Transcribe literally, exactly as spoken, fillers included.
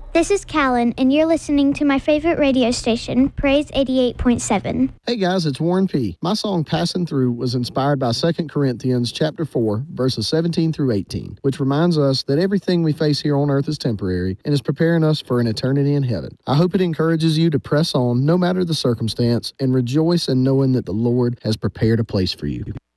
This is Callan, and you're listening to my favorite radio station, Praise eighty-eight point seven. Hey guys, it's Warren P. My song Passing Through was inspired by Second Corinthians chapter four, verses seventeen through eighteen, which reminds us that everything we face here on earth is temporary and is preparing us for an eternity in heaven. I hope it encourages you to press on no matter the circumstance and rejoice in knowing that the Lord has prepared a place for you.